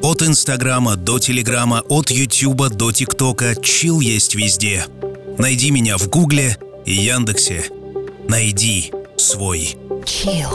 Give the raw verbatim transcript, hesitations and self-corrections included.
От Инстаграма до Телеграма, от Ютуба до ТикТока. Чилл есть везде. Найди меня в Гугле и Яндексе. Найди свой Чилл.